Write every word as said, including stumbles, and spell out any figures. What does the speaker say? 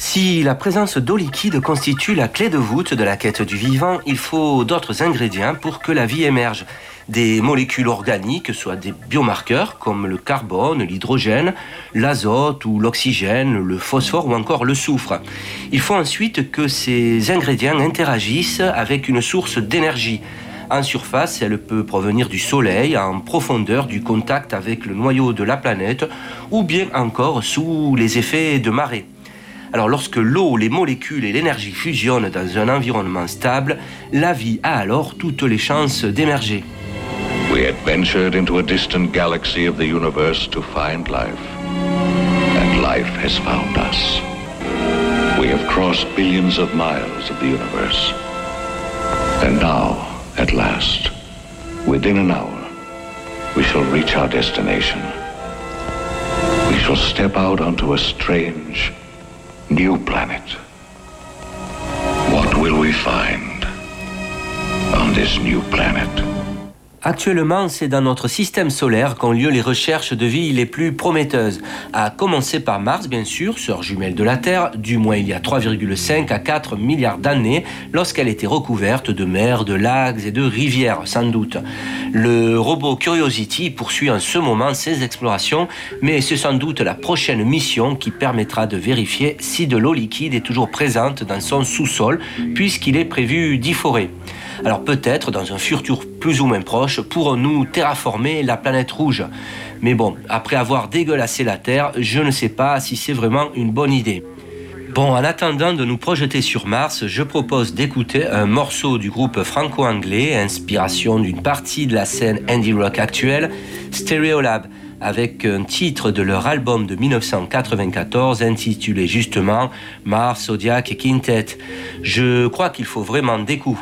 Si la présence d'eau liquide constitue la clé de voûte de la quête du vivant, il faut d'autres ingrédients pour que la vie émerge. Des molécules organiques, soit des biomarqueurs comme le carbone, l'hydrogène, l'azote ou l'oxygène, le phosphore ou encore le soufre. Il faut ensuite que ces ingrédients interagissent avec une source d'énergie. En surface, elle peut provenir du soleil, en profondeur du contact avec le noyau de la planète ou bien encore sous les effets de marée. Alors lorsque l'eau, les molécules et l'énergie fusionnent dans un environnement stable, la vie a alors toutes les chances d'émerger. We had ventured into a distant galaxy of the universe to find life. And life has found us. We have crossed billions of miles of the universe. And now, at last, within an hour, we shall reach our destination. We shall step out onto a strange, new planet. What will we find on this new planet? Actuellement, c'est dans notre système solaire qu'ont lieu les recherches de vie les plus prometteuses. À commencer par Mars, bien sûr, sœur jumelle de la Terre, du moins il y a trois virgule cinq à quatre milliards d'années, lorsqu'elle était recouverte de mers, de lacs et de rivières, sans doute. Le robot Curiosity poursuit en ce moment ses explorations, mais c'est sans doute la prochaine mission qui permettra de vérifier si de l'eau liquide est toujours présente dans son sous-sol, puisqu'il est prévu d'y forer. Alors peut-être, dans un futur plus ou moins proche, pourrons-nous terraformer la planète rouge. Mais bon, après avoir dégueulassé la Terre, je ne sais pas si c'est vraiment une bonne idée. Bon, en attendant de nous projeter sur Mars, je propose d'écouter un morceau du groupe franco-anglais, inspiration d'une partie de la scène indie rock actuelle, Stereolab, avec un titre de leur album de dix-neuf cent quatre-vingt-quatorze intitulé justement Mars, Zodiac et Quintet. Je crois qu'il faut vraiment découvrir